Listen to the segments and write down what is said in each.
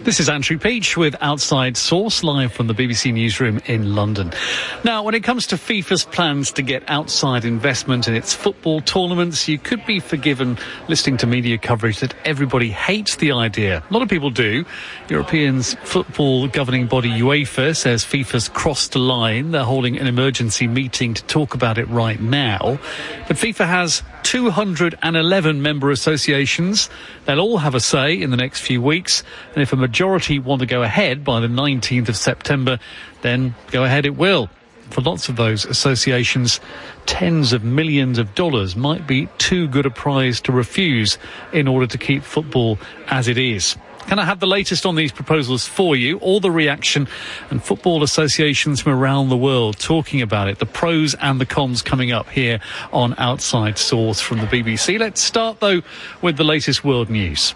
This is Andrew Peach with Outside Source, live from the BBC Newsroom in London. Now, when it comes to FIFA's plans to get outside investment in its football tournaments, you could be forgiven listening to media coverage that everybody hates the idea. A lot of people do. Europeans football governing body UEFA says FIFA's crossed the line. They're holding an emergency meeting to talk about it right now. But FIFA has 211 member associations. They'll all have a say in the next few weeks. And if a majority want to go ahead by the 19th of September, then go ahead it will. For lots of those associations, tens of millions of dollars might be too good a prize to refuse in order to keep football as it is. Can I have the latest on these proposals for you? All the reaction and football associations from around the world talking about it. The pros and the cons coming up here on Outside Source from the BBC. Let's start, though, with the latest world news.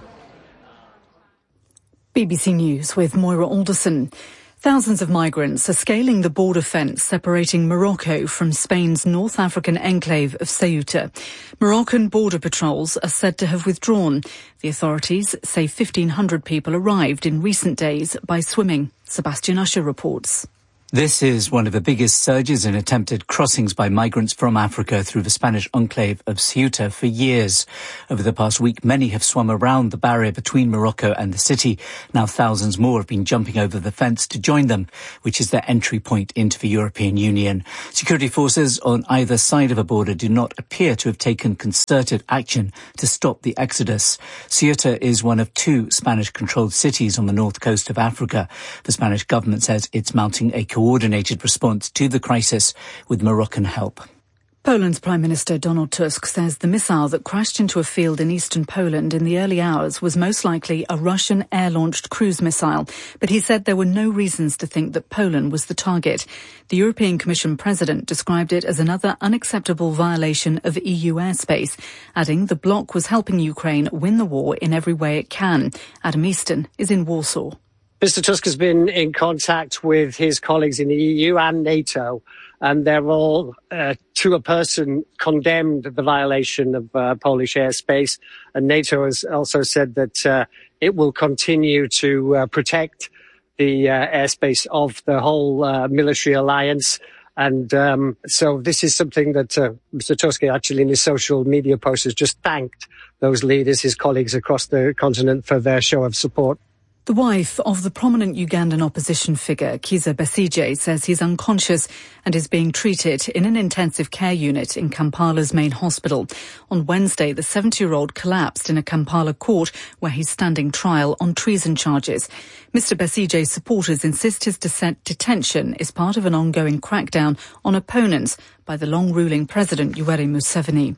BBC News with Moira Alderson. Thousands of migrants are scaling the border fence separating Morocco from Spain's North African enclave of Ceuta. Moroccan border patrols are said to have withdrawn. The authorities say 1,500 people arrived in recent days by swimming. Sebastian Usher reports. This is one of the biggest surges in attempted crossings by migrants from Africa through the Spanish enclave of Ceuta for years. Over the past week, many have swum around the barrier between Morocco and the city. Now thousands more have been jumping over the fence to join them, which is their entry point into the European Union. Security forces on either side of a border do not appear to have taken concerted action to stop the exodus. Ceuta is one of two Spanish-controlled cities on the north coast of Africa. The Spanish government says it's mounting a coordinated response to the crisis with Moroccan help. Poland's Prime Minister Donald Tusk says the missile that crashed into a field in eastern Poland in the early hours was most likely a Russian air-launched cruise missile. But he said there were no reasons to think that Poland was the target. The European Commission President described it as another unacceptable violation of EU airspace, adding the bloc was helping Ukraine win the war in every way it can. Adam Easton is in Warsaw. Mr. Tusk has been in contact with his colleagues in the EU and NATO, and they're all, to a person, condemned the violation of Polish airspace. And NATO has also said that it will continue to protect the airspace of the whole military alliance. And so this is something that Mr. Tusk actually in his social media post has just thanked those leaders, his colleagues across the continent, for their show of support. The wife of the prominent Ugandan opposition figure, Kizza Besigye, says he's unconscious and is being treated in an intensive care unit in Kampala's main hospital. On Wednesday, the 70-year-old collapsed in a Kampala court where he's standing trial on treason charges. Mr. Besigye's supporters insist his detention is part of an ongoing crackdown on opponents by the long-ruling President Yoweri Museveni.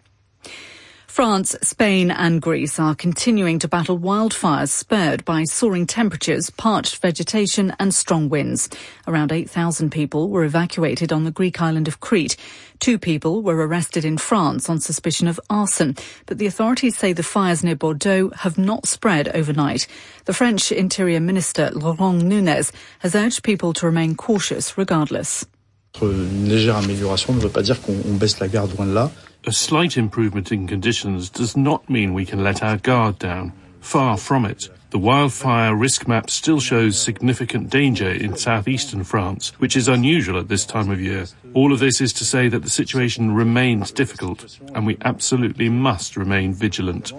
France, Spain and Greece are continuing to battle wildfires spurred by soaring temperatures, parched vegetation and strong winds. Around 8,000 people were evacuated on the Greek island of Crete. 2 people were arrested in France on suspicion of arson, but the authorities say the fires near Bordeaux have not spread overnight. The French Interior Minister Laurent Nunez has urged people to remain cautious regardless. Une légère amélioration ne veut pas dire qu'on baisse la garde, loin de là. A slight improvement in conditions does not mean we can let our guard down. Far from it. The wildfire risk map still shows significant danger in southeastern France, which is unusual at this time of year. All of this is to say that the situation remains difficult, and we absolutely must remain vigilant.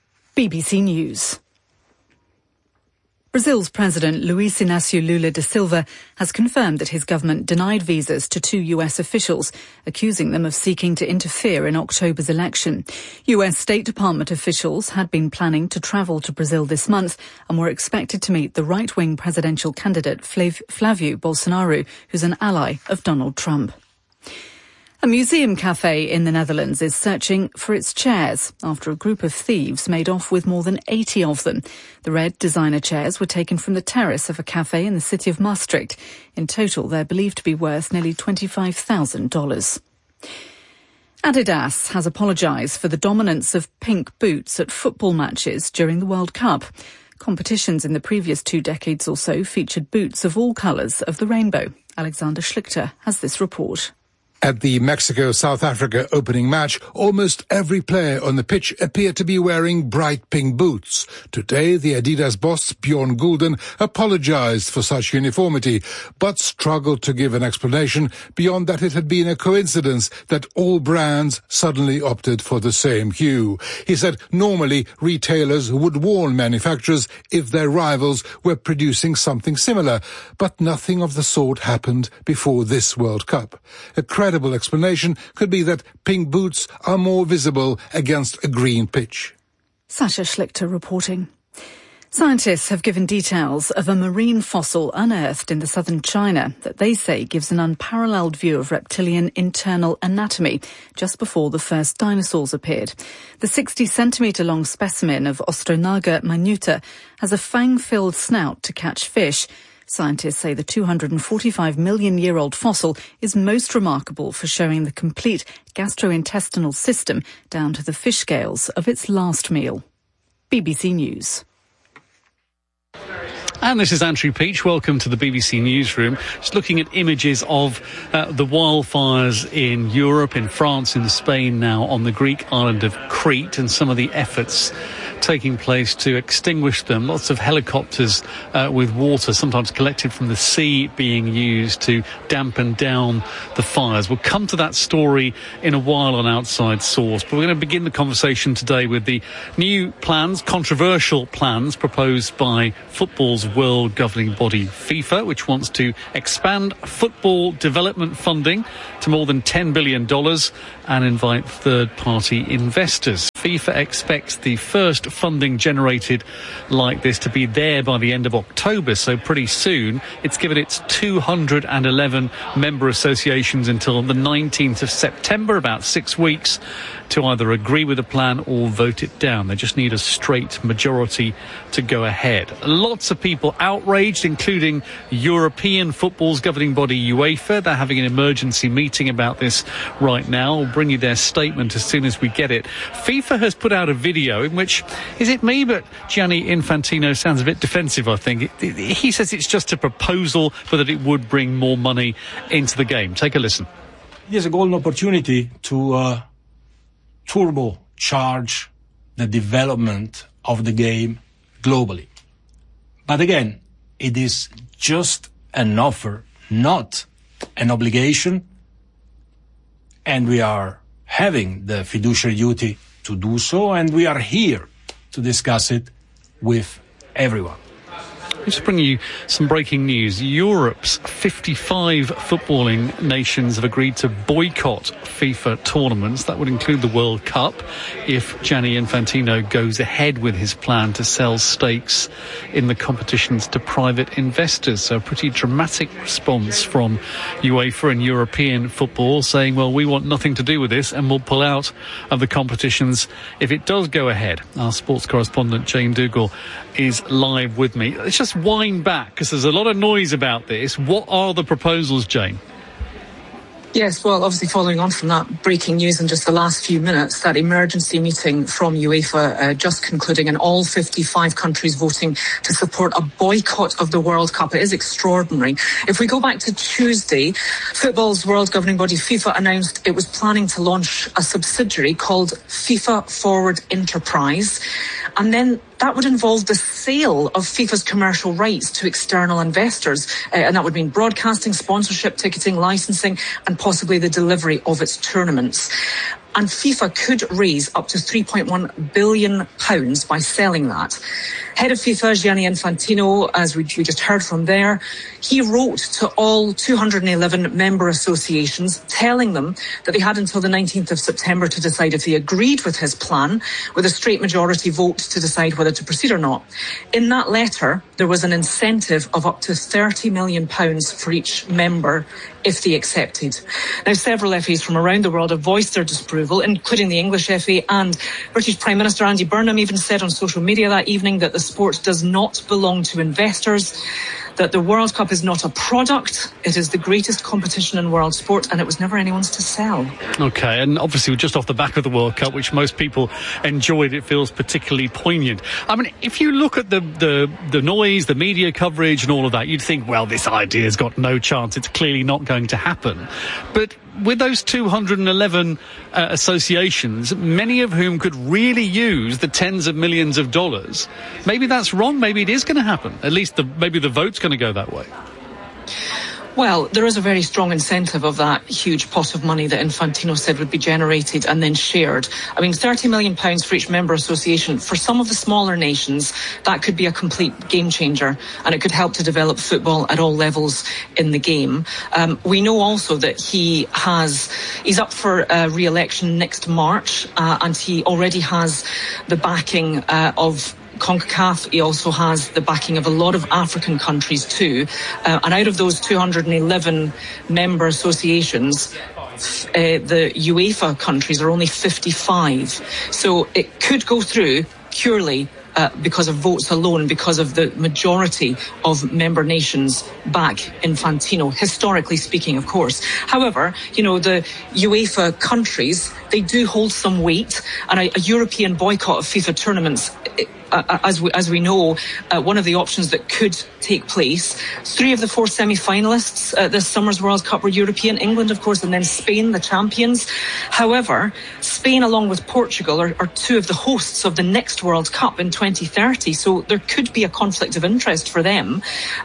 BBC News. Brazil's President Luiz Inácio Lula da Silva has confirmed that his government denied visas to 2 US officials, accusing them of seeking to interfere in October's election. US State Department officials had been planning to travel to Brazil this month and were expected to meet the right-wing presidential candidate Flavio Bolsonaro, who's an ally of Donald Trump. A museum cafe in the Netherlands is searching for its chairs after a group of thieves made off with more than 80 of them. The red designer chairs were taken from the terrace of a cafe in the city of Maastricht. In total, they're believed to be worth nearly $25,000. Adidas has apologised for the dominance of pink boots at football matches during the World Cup. Competitions in the previous 2 decades or so featured boots of all colours of the rainbow. Alexander Schlichter has this report. At the Mexico-South Africa opening match, almost every player on the pitch appeared to be wearing bright pink boots. Today, the Adidas boss, Bjorn Gulden, apologized for such uniformity, but struggled to give an explanation beyond that it had been a coincidence that all brands suddenly opted for the same hue. He said normally retailers would warn manufacturers if their rivals were producing something similar, but nothing of the sort happened before this World Cup. A credible explanation could be that pink boots are more visible against a green pitch. Sasha Schlichter reporting. Scientists have given details of a marine fossil unearthed in the southern China that they say gives an unparalleled view of reptilian internal anatomy just before the first dinosaurs appeared. The 60-centimetre-long specimen of Ostronaga minuta has a fang-filled snout to catch fish. Scientists say the 245-million-year-old fossil is most remarkable for showing the complete gastrointestinal system down to the fish scales of its last meal. BBC News. And this is Andrew Peach. Welcome to the BBC Newsroom. Just looking at images of the wildfires in Europe, in France, in Spain now, on the Greek island of Crete, and some of the efforts taking place to extinguish them. Lots of helicopters with water, sometimes collected from the sea, being used to dampen down the fires. We'll come to that story in a while on Outside Source, but we're going to begin the conversation today with the new plans, controversial plans, proposed by football's world governing body FIFA, which wants to expand football development funding to more than $10 billion and invite third-party investors. FIFA expects the first funding generated like this to be there by the end of October, so pretty soon. It's given its 211 member associations until the 19th of September, about 6 weeks, to either agree with the plan or vote it down. They just need a straight majority to go ahead. Lots of people outraged, including European football's governing body UEFA. They're having an emergency meeting about this right now. We'll bring you their statement as soon as we get it. FIFA has put out a video in which, is it me, but Gianni Infantino sounds a bit defensive, I think. He says it's just a proposal, but that it would bring more money into the game. Take a listen. It is a golden opportunity to turbocharge the development of the game globally. But again, it is just an offer, not an obligation, and we are having the fiduciary duty to do so, and we are here to discuss it with everyone. Just bring you some breaking news. Europe's 55 footballing nations have agreed to boycott FIFA tournaments. That would include the World Cup if Gianni Infantino goes ahead with his plan to sell stakes in the competitions to private investors. So a pretty dramatic response from UEFA and European football, saying, well, we want nothing to do with this and we'll pull out of the competitions if it does go ahead. Our sports correspondent Jane Dougal is live with me. Let's just wind back, because there's a lot of noise about this. What are the proposals, Jane? Yes, well, obviously following on from that breaking news in just the last few minutes, that emergency meeting from UEFA just concluding, and all 55 countries voting to support a boycott of the World Cup. It is extraordinary. If we go back to Tuesday, football's world governing body FIFA announced it was planning to launch a subsidiary called FIFA Forward Enterprise, and then that would involve the sale of FIFA's commercial rights to external investors. And that would mean broadcasting, sponsorship, ticketing, licensing, and possibly the delivery of its tournaments. And FIFA could raise up to £3.1 billion by selling that. Head of FIFA, Gianni Infantino, as we just heard from there, he wrote to all 211 member associations telling them that they had until the 19th of September to decide if they agreed with his plan, with a straight majority vote to decide whether to proceed or not. In that letter, there was an incentive of up to £30 million for each member if they accepted. Now, several FAs from around the world have voiced their disapproval, including the English FA, and British Prime Minister Andy Burnham even said on social media that evening that the sport does not belong to investors, that the World Cup is not a product, it is the greatest competition in world sport, and it was never anyone's to sell. OK, and obviously just off the back of the World Cup, which most people enjoyed, it feels particularly poignant. I mean, if you look at the noise, the media coverage and all of that, you'd think, well, this idea's got no chance, it's clearly not going to happen. But with those 211 associations, many of whom could really use the tens of millions of dollars, maybe that's wrong. Maybe it is going to happen. At least maybe the vote's going to go that way. Well, there is a very strong incentive of that huge pot of money that Infantino said would be generated and then shared. I mean, £30 million for each member association. For some of the smaller nations, that could be a complete game changer, and it could help to develop football at all levels in the game. We know also that he's up for re-election next March, and he already has the backing of CONCACAF. He also has the backing of a lot of African countries too. And out of those 211 member associations, the UEFA countries are only 55. So it could go through purely because of votes alone, because of the majority of member nations back Infantino, historically speaking, of course. However, the UEFA countries, they do hold some weight, and a European boycott of FIFA tournaments, as we know, one of the options that could take place. 3 of the 4 semi-finalists this summer's World Cup were European. England, of course, and then Spain, the champions. However, Spain, along with Portugal, are 2 of the hosts of the next World Cup in 2030. So there could be a conflict of interest for them.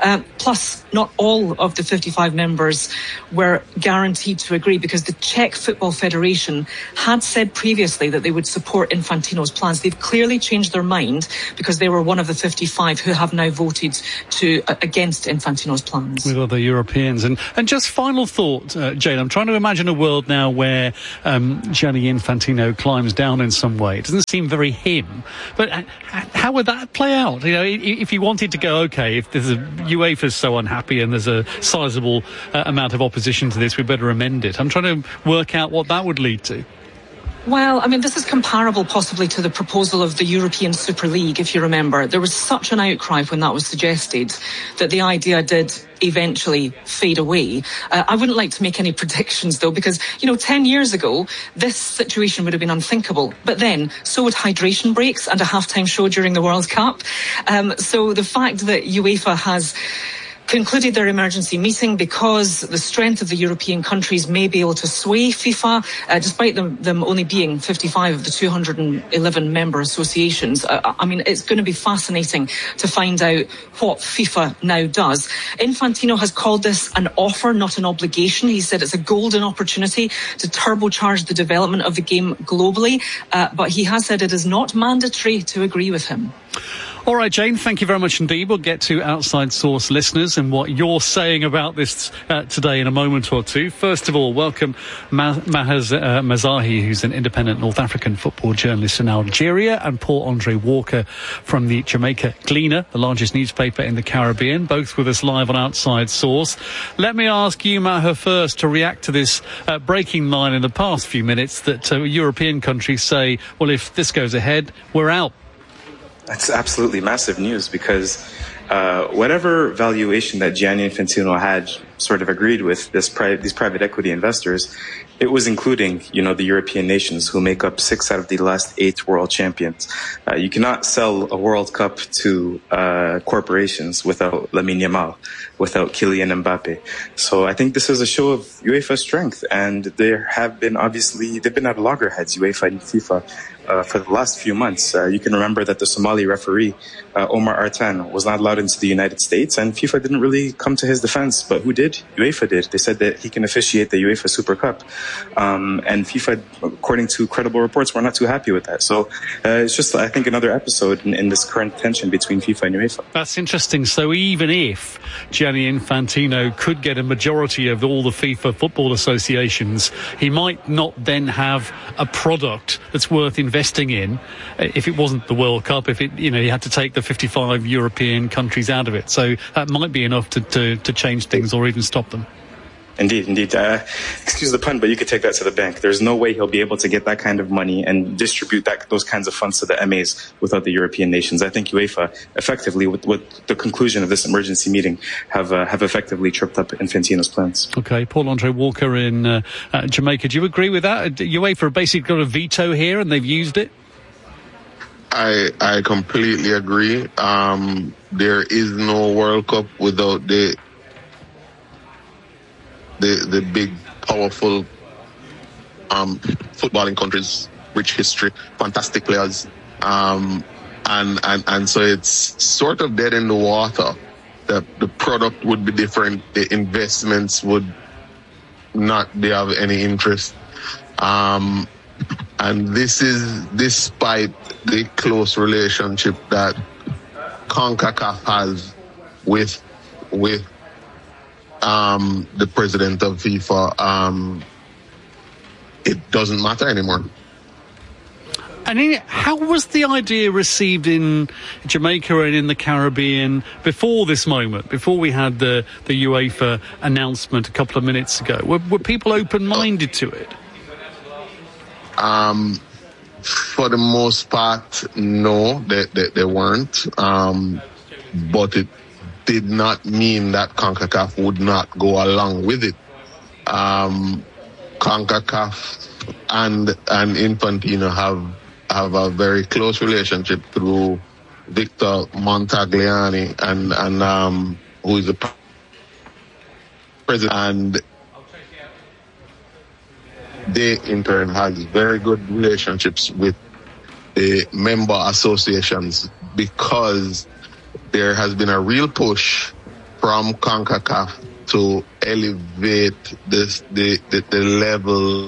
Plus, not all of the 55 members were guaranteed to agree, because the Czech Football Federation had said previously that they would support Infantino's plans. They've clearly changed their mind, because they were one of the gianni who have now voted against Infantino's plans. With other Europeans. And just final thought, Jane, I'm trying to imagine a world now where Gianni Infantino climbs down in some way. It doesn't seem very him. But how would that play out? If he wanted to go, OK, if there's UEFA's so unhappy and there's a sizable amount of opposition to this, we better amend it. I'm trying to work out what that would lead to. Well, I mean, this is comparable possibly to the proposal of the European Super League, if you remember. There was such an outcry when that was suggested that the idea did eventually fade away. I wouldn't like to make any predictions, though, because, 10 years ago, this situation would have been unthinkable. But then, so would hydration breaks and a halftime show during the World Cup. So the fact that UEFA has concluded their emergency meeting because the strength of the European countries may be able to sway FIFA, despite them only being 55 of the 211 member associations. I mean, it's going to be fascinating to find out what FIFA now does. Infantino has called this an offer, not an obligation. He said it's a golden opportunity to turbocharge the development of the game globally, but he has said it is not mandatory to agree with him. All right, Jane, thank you very much indeed. We'll get to Outside Source listeners and what you're saying about this today in a moment or two. First of all, welcome Mahaz Mazahi, who's an independent North African football journalist in Algeria, and Paul-Andre Walker from the Jamaica Gleaner, the largest newspaper in the Caribbean, both with us live on Outside Source. Let me ask you, Maha, first to react to this breaking line in the past few minutes that European countries say, well, if this goes ahead, we're out. That's absolutely massive news, because whatever valuation that Gianni Infantino had sort of agreed with these private equity investors, it was including, the European nations who make up 6 out of the last 8 world champions. You cannot sell a World Cup to corporations without Lamine Yamal, without Kylian Mbappe. So I think this is a show of UEFA's strength, and they've been at loggerheads, UEFA and FIFA, for the last few months. You can remember that the Somali referee, Omar Artan, was not allowed into the United States, and FIFA didn't really come to his defense. But who did? UEFA did. They said that he can officiate the UEFA Super Cup. And FIFA, according to credible reports, were not too happy with that. So it's just, I think, another episode in this current tension between FIFA and UEFA. That's interesting. So even if Gianni Infantino could get a majority of all the FIFA football associations, he might not then have a product that's worth investing in if it wasn't the World Cup, if he had to take the 55 European countries out of it. So that might be enough to change things or even stop them. Indeed. Excuse the pun, but you could take that to the bank. There's no way he'll be able to get that kind of money and distribute those kinds of funds to the MAs without the European nations. I think UEFA, effectively, with the conclusion of this emergency meeting, have effectively tripped up Infantino's plans. Okay, Paul-Andre Walker in Jamaica. Do you agree with that? UEFA basically got a veto here, and they've used it. I completely agree. There is no World Cup without the big, powerful footballing countries, rich history, fantastic players. And so it's sort of dead in the water. The product would be different. The investments would not be of any interest. And this is despite the close relationship that CONCACAF has with the president of FIFA. It doesn't matter anymore. And how was the idea received in Jamaica and in the Caribbean before this moment, before we had the UEFA announcement a couple of minutes ago? Were people open-minded to it? For the most part, no, they weren't. But it did not mean that CONCACAF would not go along with it. CONCACAF and Infantino have a very close relationship through Victor Montagliani and who is the president, and they in turn has very good relationships with the member associations, because there has been a real push from CONCACAF to elevate the level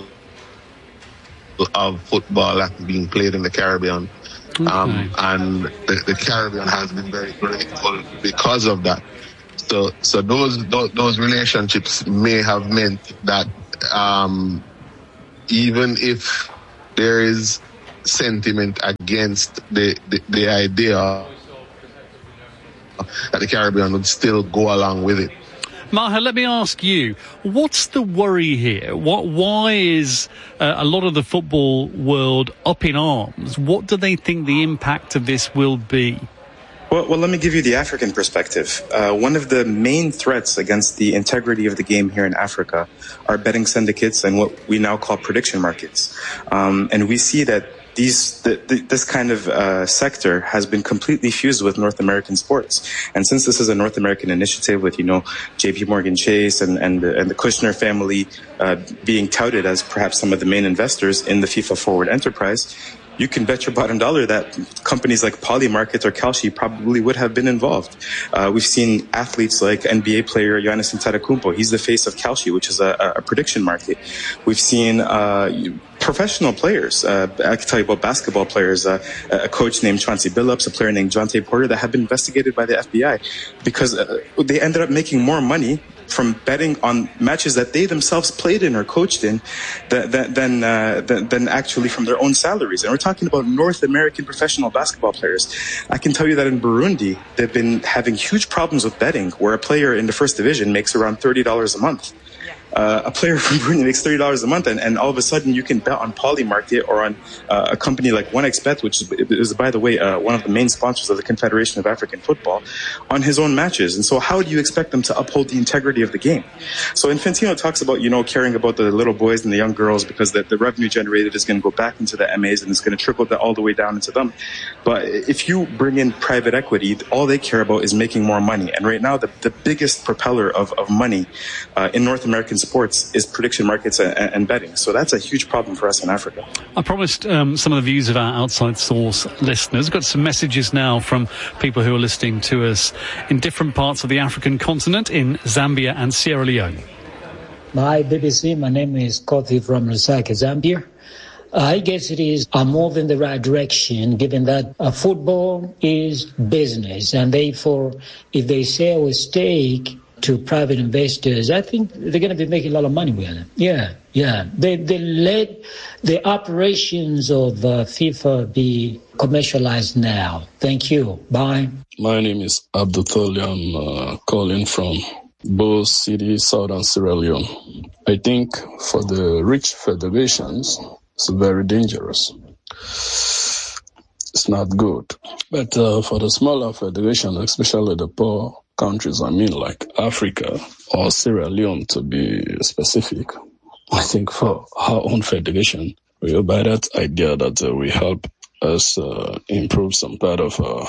of football that's being played in the Caribbean. Okay. And the Caribbean has been very grateful because of that. So those relationships may have meant that even if there is sentiment against the idea, that the Caribbean would still go along with it. Maher, let me ask you, what's the worry here? Why is a lot of the football world up in arms? What do they think the impact of this will be? Well, let me give you the African perspective. One of the main threats against the integrity of the game here in Africa are betting syndicates and what we now call prediction markets. And we see that this kind of sector has been completely fused with North American sports. And since this is a North American initiative with, JP Morgan Chase and the Kushner family being touted as perhaps some of the main investors in the FIFA Forward enterprise, you can bet your bottom dollar that companies like Polymarket or Kalshi probably would have been involved. We've seen athletes like NBA player Giannis Antetokounmpo. He's the face of Kalshi, which is a prediction market. We've seen professional players. I can tell you about basketball players, a coach named Chauncey Billups, a player named Jonte Porter, that have been investigated by the FBI because they ended up making more money from betting on matches that they themselves played in or coached in than actually from their own salaries. And we're talking about North American professional basketball players. I can tell you that in Burundi, they've been having huge problems with betting, where a player in the first division makes around $30 a month. A player from Burundi makes $30 a month, and all of a sudden you can bet on Polymarket or on a company like 1xBet, which is, by the way, one of the main sponsors of the Confederation of African Football, on his own matches. And so how do you expect them to uphold the integrity of the game? So Infantino talks about, caring about the little boys and the young girls, because the revenue generated is going to go back into the MAs and it's going to trickle all the way down into them. But if you bring in private equity, all they care about is making more money. And right now, the biggest propeller of money in North American sports is prediction markets and betting. So that's a huge problem for us in Africa. I promised some of the views of our Outside Source listeners. I've got some messages now from people who are listening to us in different parts of the African continent, in Zambia and Sierra Leone. Hi, BBC. My name is Kothi from Lusaka, Zambia. I guess it is a move in the right direction, given that football is business, and therefore, if they sell a stake to private investors, I think they're going to be making a lot of money with it. Yeah. They let the operations of FIFA be commercialized now. Thank you. Bye. My name is Abdul Tholi. I'm calling from Bo City, Southern Sierra Leone. I think for the rich federations, it's very dangerous. It's not good. But for the smaller federations, especially the poor countries, like Africa or Sierra Leone to be specific, I think for our own federation, we will buy that idea that will help us improve some part of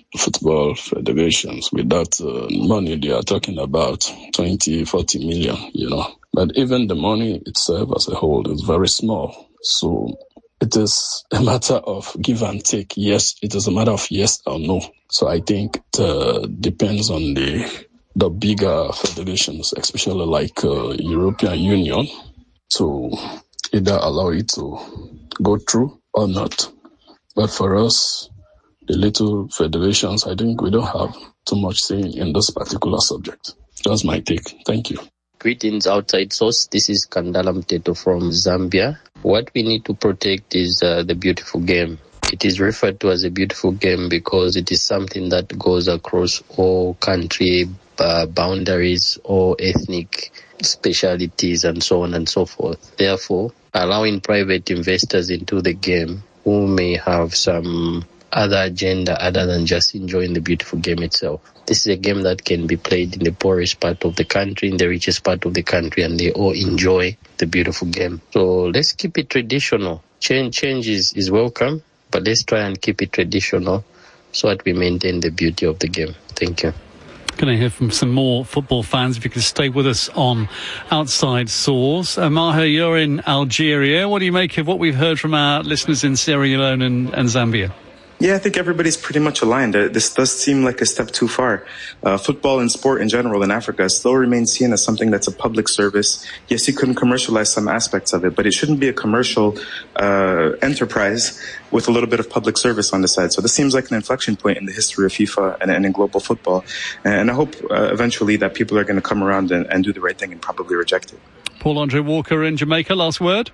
football federations. With that money, they are talking about 20, 40 million, But even the money itself as a whole is very small. So it is a matter of give and take. Yes, it is a matter of yes or no. So I think it depends on the bigger federations, especially like European Union, to either allow it to go through or not. But for us, the little federations, I think we don't have too much say in this particular subject. That's my take. Thank you. Greetings, Outside Source. This is Kandala Mteto from Zambia. What we need to protect is the beautiful game. It is referred to as a beautiful game because it is something that goes across all country boundaries or ethnic specialities and so on and so forth. Therefore, allowing private investors into the game who may have some other agenda other than just enjoying the beautiful game itself. This is a game that can be played in the poorest part of the country, in the richest part of the country, and they all enjoy the beautiful game. So let's keep it traditional. Change is welcome, but let's try and keep it traditional so that we maintain the beauty of the game. Thank you. Going to hear from some more football fans. If you could stay with us on Outside Source. Maher, you're in Algeria. What do you make of what we've heard from our listeners in Sierra Leone and Zambia? Yeah, I think everybody's pretty much aligned. This does seem like a step too far. Football and sport in general in Africa still remains seen as something that's a public service. Yes, you can commercialize some aspects of it, but it shouldn't be a commercial enterprise with a little bit of public service on the side. So this seems like an inflection point in the history of FIFA and in global football. And I hope eventually that people are going to come around and do the right thing and probably reject it. Paul-Andre Walker in Jamaica, last word?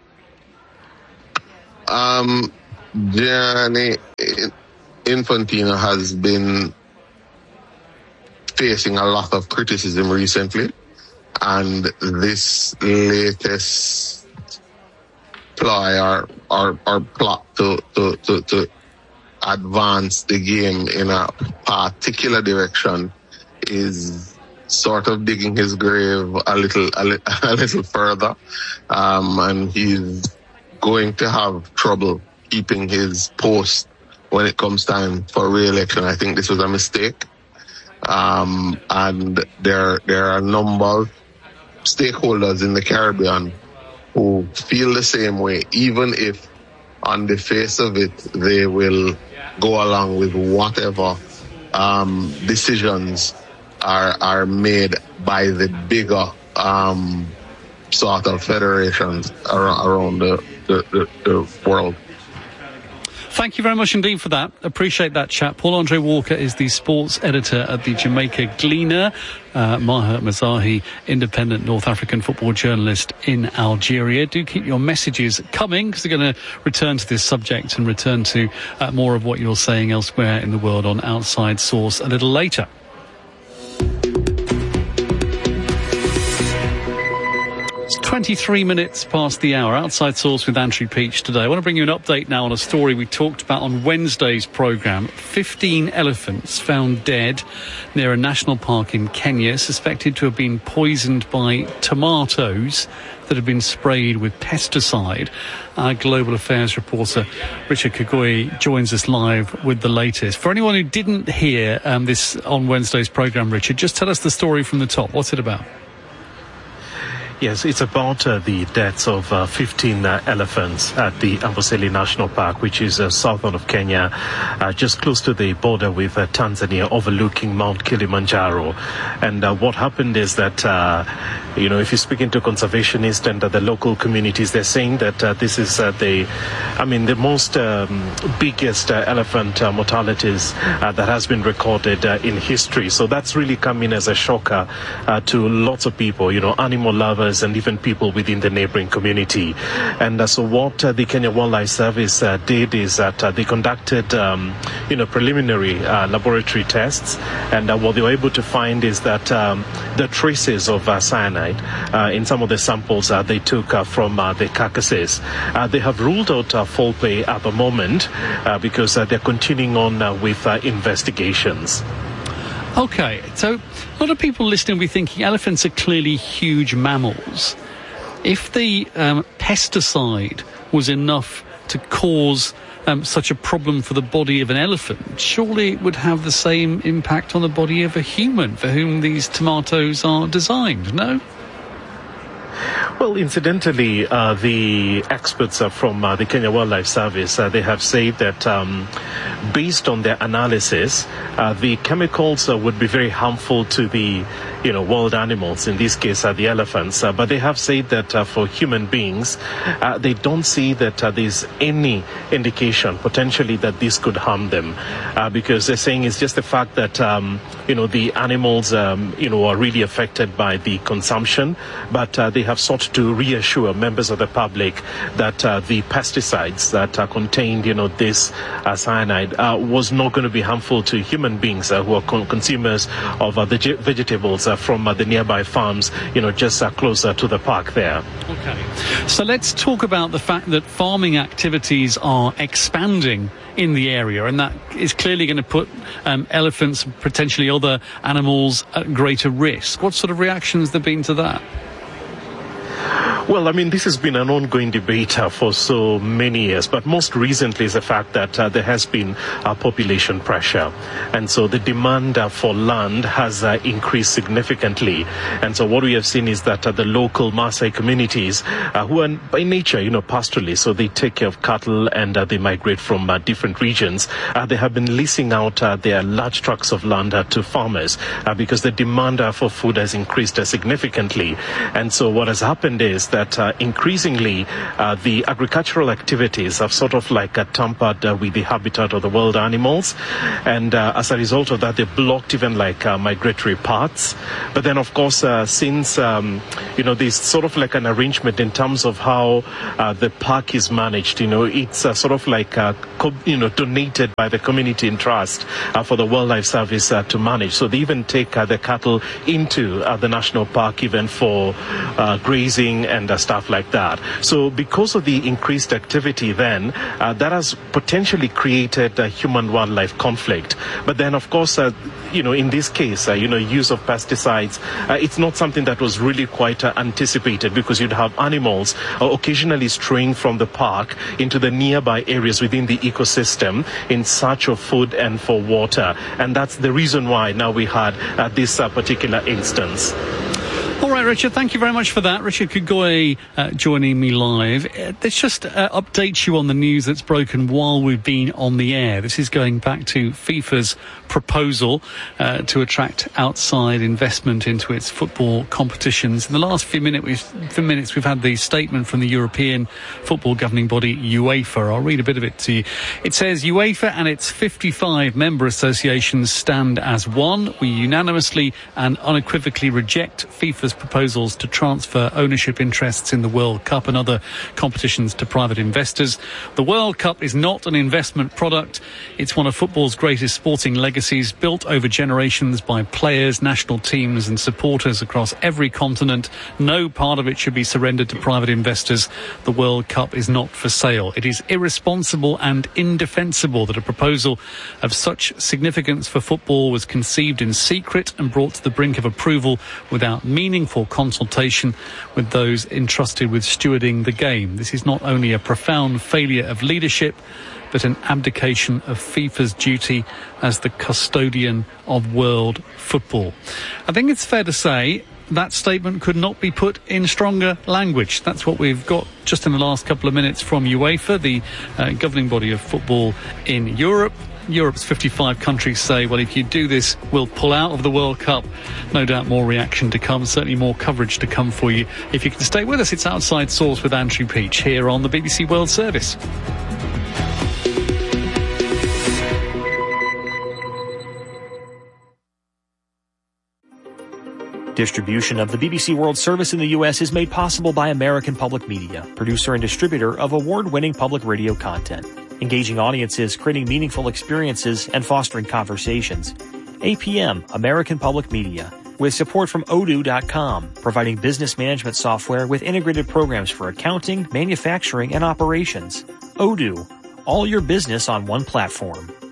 Gianni Infantino has been facing a lot of criticism recently, and this latest ploy or plot to advance the game in a particular direction is sort of digging his grave a little further, and he's going to have trouble keeping his post when it comes time for re-election. I think this was a mistake. And there are a number of stakeholders in the Caribbean who feel the same way, even if on the face of it they will go along with whatever decisions are made by the bigger sort of federations around the world. Thank you very much indeed for that. Appreciate that chat. Paul-Andre Walker is the sports editor at the Jamaica Gleaner. Maher Mezahi, independent North African football journalist in Algeria. Do keep your messages coming, because they're going to return to this subject and return to more of what you're saying elsewhere in the world on Outside Source a little later. 23 minutes past the hour. Outside Source with Andrew Peach today. I want to bring you an update now on a story we talked about on Wednesday's programme. 15 elephants found dead near a national park in Kenya, suspected to have been poisoned by tomatoes that have been sprayed with pesticide. Our global affairs reporter Richard Kagoi joins us live with the latest. For anyone who didn't hear this on Wednesday's programme, Richard, just tell us the story from the top. What's it about? Yes, it's about the deaths of 15 elephants at the Amboseli National Park, which is southern of Kenya, just close to the border with Tanzania, overlooking Mount Kilimanjaro. And what happened is that, if you're speaking to conservationists and the local communities, they're saying that this is the most biggest elephant mortalities that has been recorded in history. So that's really coming as a shocker to lots of people, animal lovers and even people within the neighboring community. And so what the Kenya Wildlife Service did is that they conducted, preliminary laboratory tests. And what they were able to find is that the traces of cyanide in some of the samples they took from the carcasses. They have ruled out foul play at the moment because they're continuing on with investigations. Okay, so a lot of people listening will be thinking elephants are clearly huge mammals. If the pesticide was enough to cause such a problem for the body of an elephant, surely it would have the same impact on the body of a human for whom these tomatoes are designed, no? Well, incidentally, the experts from the Kenya Wildlife Service, they have said that based on their analysis, the chemicals would be very harmful to the wild animals, in this case the elephants. But they have said that for human beings, they don't see that there's any indication potentially that this could harm them, because they're saying it's just the fact that the animals are really affected by the consumption, but they have sought to reassure members of the public that the pesticides that are contained this cyanide was not going to be harmful to human beings who are consumers of the vegetables from the nearby farms, just closer to the park there. Okay. So let's talk about the fact that farming activities are expanding in the area, and that is clearly going to put elephants, potentially other animals, at greater risk. What sort of reactions have there been to that? Well, I mean, this has been an ongoing debate for so many years, but most recently is the fact that there has been population pressure. And so the demand for land has increased significantly. And so what we have seen is that the local Maasai communities, who are by nature, pastoralists, so they take care of cattle and they migrate from different regions, they have been leasing out their large tracts of land to farmers because the demand for food has increased significantly. And so what has happened is that increasingly the agricultural activities have sort of tampered with the habitat of the wild animals, and as a result of that, they blocked even migratory paths. But then, of course, since there's sort of an arrangement in terms of how the park is managed, it's sort of donated by the community in trust for the Wildlife Service to manage. So they even take the cattle into the national park even for grazing and stuff like that. So because of the increased activity then, that has potentially created a human-wildlife conflict. But then, of course, in this case, use of pesticides, it's not something that was really quite anticipated, because you'd have animals occasionally straying from the park into the nearby areas within the ecosystem in search of food and for water. And that's the reason why now we had this particular instance. All right, Richard, thank you very much for that. Richard Kugoye joining me live. Let's just update you on the news that's broken while we've been on the air. This is going back to FIFA's proposal to attract outside investment into its football competitions. In the last few minutes, we've had the statement from the European football governing body, UEFA. I'll read a bit of it to you. It says, UEFA and its 55 member associations stand as one. We unanimously and unequivocally reject FIFA's proposals to transfer ownership interests in the World Cup and other competitions to private investors. The World Cup is not an investment product. It's one of football's greatest sporting legacies, built over generations by players, national teams and supporters across every continent. No part of it should be surrendered to private investors. The World Cup is not for sale. It is irresponsible and indefensible that a proposal of such significance for football was conceived in secret and brought to the brink of approval without meaningful consultation with those entrusted with stewarding the game. This is not only a profound failure of leadership, but an abdication of FIFA's duty as the custodian of world football. I think it's fair to say that statement could not be put in stronger language. That's what we've got just in the last couple of minutes from UEFA, the governing body of football in Europe. Europe's 55 countries say, well, if you do this, we'll pull out of the World Cup. No doubt more reaction to come, certainly more coverage to come for you. If you can stay with us, it's Outside Source with Andrew Peach here on the BBC World Service. Distribution of the BBC World Service in the U.S. is made possible by American Public Media, producer and distributor of award-winning public radio content, engaging audiences, creating meaningful experiences, and fostering conversations. APM, American Public Media, with support from Odoo.com, providing business management software with integrated programs for accounting, manufacturing, and operations. Odoo, all your business on one platform.